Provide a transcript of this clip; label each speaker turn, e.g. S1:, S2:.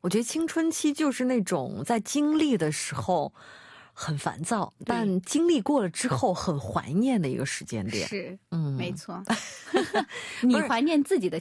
S1: 我觉得青春期就是那种在经历的时候很烦躁，但经历过了之后很怀念的一个时间点。
S2: 是，
S1: 嗯，
S2: 没错。你怀念自己的